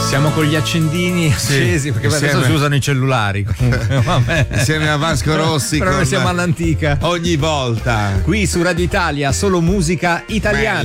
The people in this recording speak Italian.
Siamo con gli accendini accesi, perché adesso si usano i cellulari comunque. Vabbè. Insieme a Vasco Rossi. Però noi siamo all'antica. Ogni volta. Qui su Radio Italia, solo musica italiana.